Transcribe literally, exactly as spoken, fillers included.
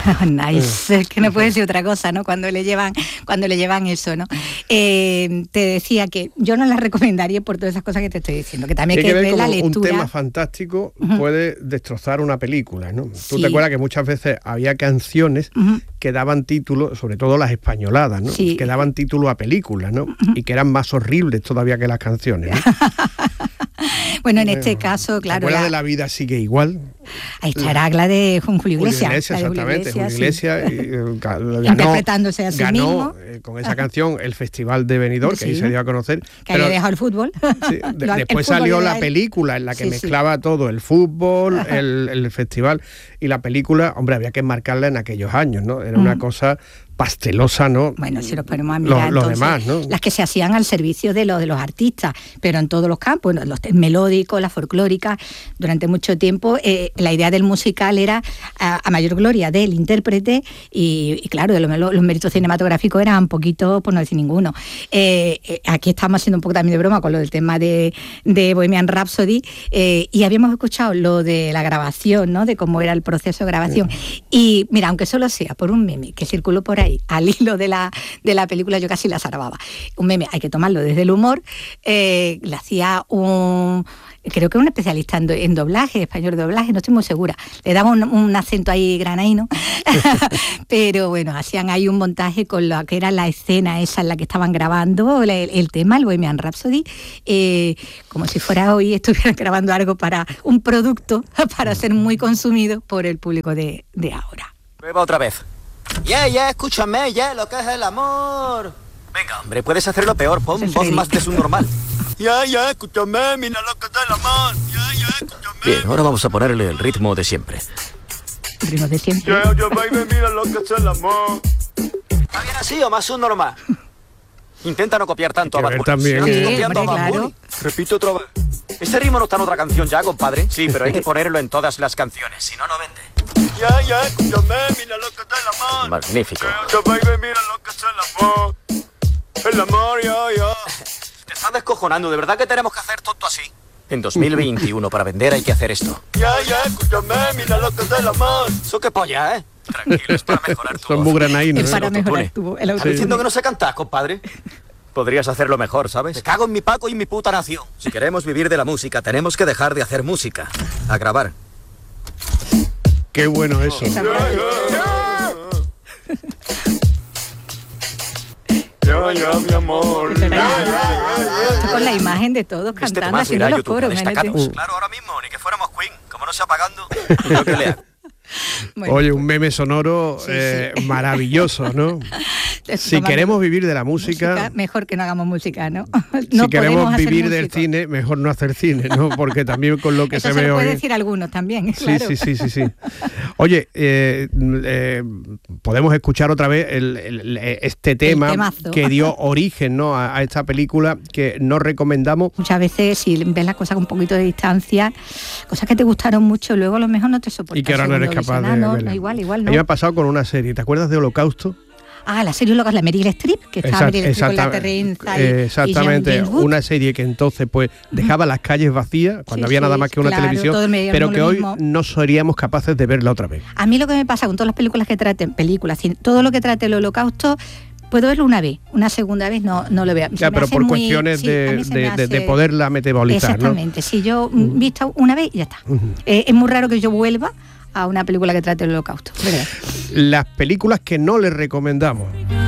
Nice, es que no puede ser otra cosa, ¿no? Cuando le llevan, cuando le llevan eso, ¿no? Eh, te decía que yo no la recomendaría por todas esas cosas que te estoy diciendo, que también hay que, que ver la lectura. Un tema fantástico uh-huh. puede destrozar una película, ¿no? Sí. Tú te acuerdas que muchas veces había canciones uh-huh. que daban título, sobre todo las españoladas, ¿no? Sí. Que daban título a películas, ¿no? Uh-huh. Y que eran más horribles todavía que las canciones, ¿no? Bueno, en este caso, claro. ¿Te acuerdas la... de La vida sigue igual? Ahí estará la de Julio Iglesias. Julio Iglesias, exactamente. Julio Iglesias, sí. y, uh, ganó, interpretándose a sí ganó, mismo. Eh, con esa canción el Festival de Benidorm, sí. que ahí se dio a conocer. Que pero, había dejado el fútbol. Sí, de, el después fútbol salió la película en la que sí, mezclaba sí. todo, el fútbol, el, el festival y la película. Hombre, había que enmarcarla en aquellos años, ¿no? Era mm. una cosa pastelosa, ¿no? Bueno, si nos ponemos a mirar, los, los entonces, demás, ¿no? Las que se hacían al servicio de los de los artistas, pero en todos los campos, los melódicos, las folclóricas, durante mucho tiempo eh, la idea del musical era a, a mayor gloria del intérprete y, y claro, los, los méritos cinematográficos eran un poquito, por no decir ninguno. Eh, eh, aquí estamos haciendo un poco también de broma con lo del tema de, de Bohemian Rhapsody eh, y habíamos escuchado lo de la grabación, ¿no? De cómo era el proceso de grabación. Sí. Y mira, aunque solo sea por un meme que circuló por ahí, al hilo de la, de la película, yo casi la salvaba. Un meme, hay que tomarlo desde el humor. Eh, le hacía un... Creo que un especialista en, do, en doblaje, español de doblaje, no estoy muy segura. Le daba un, un acento ahí granaíno. Pero bueno, hacían ahí un montaje con lo que era la escena esa en la que estaban grabando el, el tema, el Bohemian Rhapsody, eh, como si fuera hoy estuvieran grabando algo para un producto para ser muy consumido por el público de, de ahora. Prueba otra vez. Ya, yeah, ya, yeah, escúchame, ya, yeah, lo que es el amor. Venga, hombre, puedes hacerlo peor, pon voz más de su normal. Ya, ya, escúchame, mira lo que es el amor. Ya, ya, escúchame. Bien, ahora vamos a ponerle el ritmo de siempre. ¿El ritmo de siempre? Ya, ya, baby, mira lo que es el amor. ¿Está bien así o más un normal? Intenta no copiar tanto a Bad Bunny. También. Sí, copiando hombre, a Bad Bunny. Claro. Repito otra vez. ¿Ese ritmo no está en otra canción ya, compadre? Sí, pero hay que ponerlo en todas las canciones, si no, no vende. Ya, ya, escúchame, mira lo que es el amor. Magnífico. Ya, baby, mira lo que es el amor. El amor, ya, ya. Te estás descojonando, ¿de verdad que tenemos que hacer todo así? En dos mil veintiuno, para vender hay que hacer esto. Ya, ya, escúchame, mira lo que es el amor. Eso qué polla, ¿eh? Tranquilo, es para mejorar tu voz. Son muy granaínos, ¿eh? Es para mejorar tu voz. ¿Estás diciendo que no sé cantar, compadre? Podrías hacerlo mejor, ¿sabes? Me cago en mi Paco y en mi puta nación. Si queremos vivir de la música, tenemos que dejar de hacer música. A grabar. Qué bueno eso. Esa Ya, ya, mi amor. Ya, ya, ya, con la imagen de todos cantando, este haciendo los coros. Uh. Claro, ahora mismo, ni que fuéramos Queen. Como no sea pagando, creo que lea. Bueno. Oye, un meme sonoro sí, eh, sí. maravilloso, ¿no? Si queremos vivir de la música, música, mejor que no hagamos música, ¿no? no si queremos vivir del cine, mejor no hacer cine, ¿no? Porque también con lo que Eso se, se ve lo hoy. puede decir algunos también, claro. Sí, sí, sí, sí, sí. Oye, eh, eh, podemos escuchar otra vez el, el, este tema que dio origen, ¿no? a, a esta película que nos recomendamos. Muchas veces, si ves las cosas con un poquito de distancia, cosas que te gustaron mucho, luego a lo mejor no te soportas. Y que ahora no eres capaz de no, verla. No, igual, igual, no. A mí me ha pasado con una serie, ¿te acuerdas de Holocausto? Ah, la serie Holocausto, la Meryl Streep, que estaba Meryl Streep con la Terrenza y, exactamente, y una serie que entonces pues dejaba las calles vacías cuando sí, había sí, nada más que una claro, televisión, pero que hoy mismo. no seríamos capaces de verla otra vez. A mí lo que me pasa con todas las películas que traten, películas, todo lo que trate el Holocausto, puedo verlo una vez, una segunda vez no, no lo veo. Ya, pero por muy, cuestiones sí, de, de, hace... de poderla metabolizar, exactamente, ¿no? Si yo uh-huh. visto una vez y ya está. Uh-huh. Eh, es muy raro que yo vuelva a una película que trate el Holocausto, ¿verdad? Las películas que no les recomendamos.